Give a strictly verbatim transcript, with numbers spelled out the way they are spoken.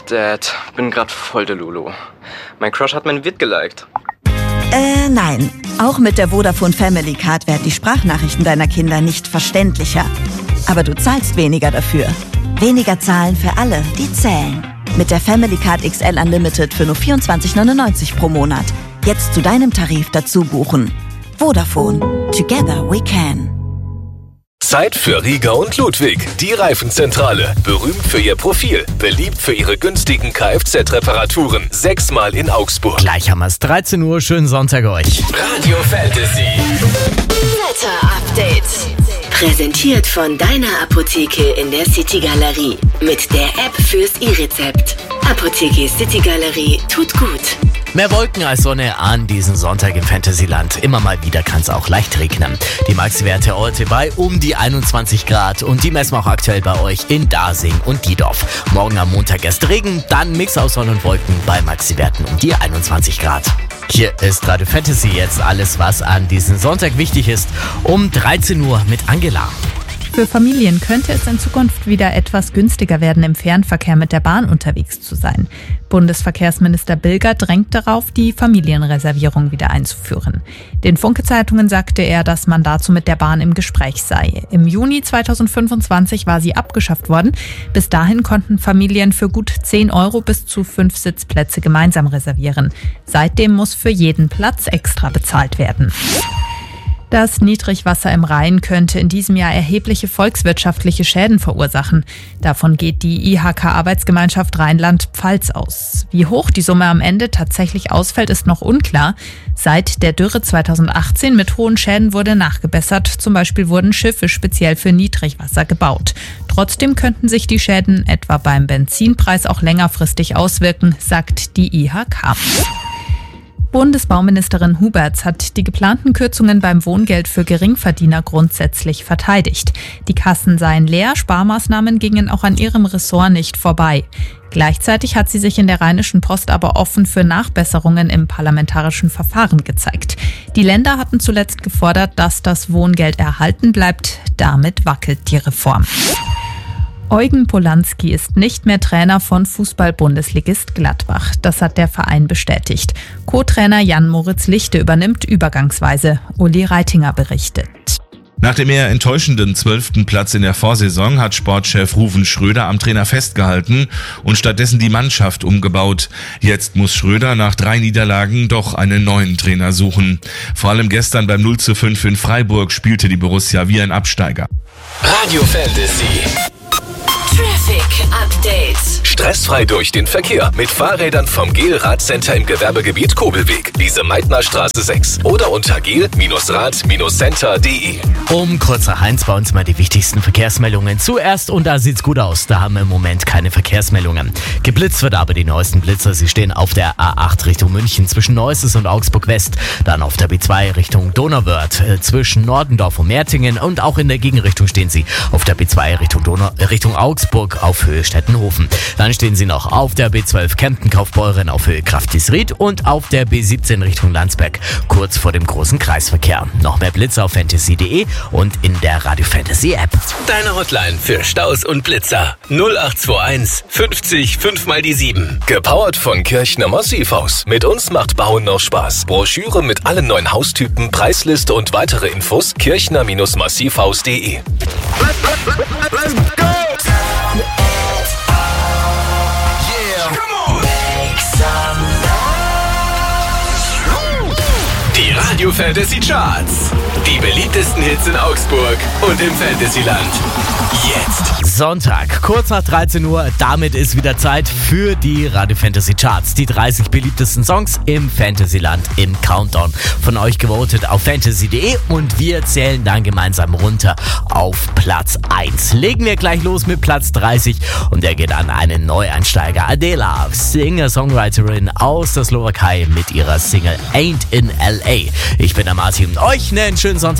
Dad, bin grad voll der Lulu. Mein Crush hat mein Vid geliked. Äh, nein. Auch mit der Vodafone Family Card werden die Sprachnachrichten deiner Kinder nicht verständlicher. Aber du zahlst weniger dafür. Weniger zahlen für alle, die zählen. Mit der Family Card X L Unlimited für nur vierundzwanzig neunundneunzig pro Monat. Jetzt zu deinem Tarif dazu buchen. Vodafone. Together we can. Zeit für Rieger und Ludwig, die Reifenzentrale. Berühmt für ihr Profil, beliebt für ihre günstigen Kfz-Reparaturen. Sechsmal in Augsburg. Gleich haben wir es. dreizehn Uhr, schönen Sonntag euch. Radio Fantasy. Wetter Update. Präsentiert von deiner Apotheke in der City Galerie. Mit der App fürs E-Rezept. Apotheke City Galerie tut gut. Mehr Wolken als Sonne an diesem Sonntag im Fantasyland. Immer mal wieder kann es auch leicht regnen. Die Maxi-Werte heute bei um die einundzwanzig Grad und die messen wir auch aktuell bei euch in Dasing und Diedorf. Morgen am Montag erst Regen, dann Mix aus Sonne und Wolken bei Maxi-Werten um die einundzwanzig Grad. Hier ist Radio Fantasy jetzt alles, was an diesem Sonntag wichtig ist, um dreizehn Uhr mit Angela. Für Familien könnte es in Zukunft wieder etwas günstiger werden, im Fernverkehr mit der Bahn unterwegs zu sein. Bundesverkehrsminister Bilger drängt darauf, die Familienreservierung wieder einzuführen. Den Funke-Zeitungen sagte er, dass man dazu mit der Bahn im Gespräch sei. Im Juni zweitausendfünfundzwanzig war sie abgeschafft worden. Bis dahin konnten Familien für gut zehn Euro bis zu fünf Sitzplätze gemeinsam reservieren. Seitdem muss für jeden Platz extra bezahlt werden. Das Niedrigwasser im Rhein könnte in diesem Jahr erhebliche volkswirtschaftliche Schäden verursachen. Davon geht die I H K-Arbeitsgemeinschaft Rheinland-Pfalz aus. Wie hoch die Summe am Ende tatsächlich ausfällt, ist noch unklar. Seit der Dürre zweitausendachtzehn mit hohen Schäden wurde nachgebessert. Zum Beispiel wurden Schiffe speziell für Niedrigwasser gebaut. Trotzdem könnten sich die Schäden etwa beim Benzinpreis auch längerfristig auswirken, sagt die I H K. Bundesbauministerin Huberts hat die geplanten Kürzungen beim Wohngeld für Geringverdiener grundsätzlich verteidigt. Die Kassen seien leer, Sparmaßnahmen gingen auch an ihrem Ressort nicht vorbei. Gleichzeitig hat sie sich in der Rheinischen Post aber offen für Nachbesserungen im parlamentarischen Verfahren gezeigt. Die Länder hatten zuletzt gefordert, dass das Wohngeld erhalten bleibt. Damit wackelt die Reform. Eugen Polanski ist nicht mehr Trainer von Fußball-Bundesligist Gladbach. Das hat der Verein bestätigt. Co-Trainer Jan-Moritz Lichte übernimmt übergangsweise. Uli Reitinger berichtet. Nach dem eher enttäuschenden zwölften Platz in der Vorsaison hat Sportchef Ruven Schröder am Trainer festgehalten und stattdessen die Mannschaft umgebaut. Jetzt muss Schröder nach drei Niederlagen doch einen neuen Trainer suchen. Vor allem gestern beim null zu fünf in Freiburg spielte die Borussia wie ein Absteiger. Radio Fantasy. Traffic Update. Stressfrei durch den Verkehr mit Fahrrädern vom Gel-Rad-Center im Gewerbegebiet Kobelweg, Lise-Meitner-Straße sechs oder unter gel Rad Center punkt de. Um kurz nach Heinz bei uns mal die wichtigsten Verkehrsmeldungen. Zuerst, und da sieht's gut aus, da haben wir im Moment keine Verkehrsmeldungen. Geblitzt wird aber die neuesten Blitzer. Sie stehen auf der A acht Richtung München zwischen Neuses und Augsburg West. Dann auf der B zwei Richtung Donauwörth äh, zwischen Nordendorf und Mertingen. Und auch in der Gegenrichtung stehen sie auf der B zwei Richtung, Donau, äh, Richtung Augsburg auf Höhe Stettenhofen. Dann stehen sie noch auf der B zwölf Kempten Kaufbeuren auf Höhe Kraftisried und auf der B siebzehn Richtung Landsberg, kurz vor dem großen Kreisverkehr. Noch mehr Blitzer auf fantasy punkt de und in der Radio Fantasy App. Deine Hotline für Staus und Blitzer null acht zwei eins fünfzig fünf mal die sieben. Gepowert von Kirchner Massivhaus. Mit uns macht Bauen noch Spaß. Broschüre mit allen neuen Haustypen, Preisliste und weitere Infos kirchner Massivhaus punkt de. Die Radio Fantasy Charts. Die beliebtesten Hits in Augsburg und im Fantasyland. Jetzt. Sonntag, kurz nach dreizehn Uhr. Damit ist wieder Zeit für die Radio Fantasy Charts. Die dreißig beliebtesten Songs im Fantasyland im Countdown. Von euch gewotet auf fantasy punkt de und wir zählen dann gemeinsam runter auf Platz eins. Legen wir gleich los mit Platz dreißig und der geht an einen Neueinsteiger. Adela, Singer-Songwriterin aus der Slowakei mit ihrer Single Ain't in L A. Ich bin der Martin und euch einen schönen Sonntag.